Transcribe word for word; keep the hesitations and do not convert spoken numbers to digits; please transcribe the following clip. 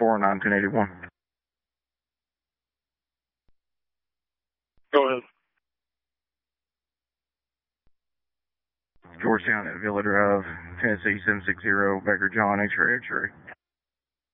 four nine ten eighty-one. Go ahead. Georgetown at Villa Drive, Tennessee seven six zero, Baker John, X-ray, X-ray.